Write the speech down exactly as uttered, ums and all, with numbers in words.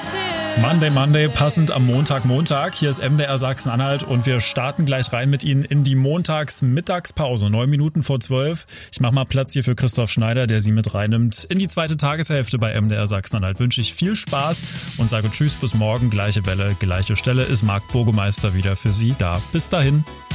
Monday, Monday, passend am Montag, Montag. Hier ist M D R Sachsen-Anhalt und wir starten gleich rein mit Ihnen in die Montags-Mittagspause. Neun Minuten vor zwölf. Ich mache mal Platz hier für Christoph Schneider, der Sie mit reinnimmt in die zweite Tageshälfte bei M D R Sachsen-Anhalt. Wünsche ich viel Spaß und sage Tschüss, bis morgen. Gleiche Welle, gleiche Stelle. Ist Marc Burgemeister wieder für Sie da. Bis dahin.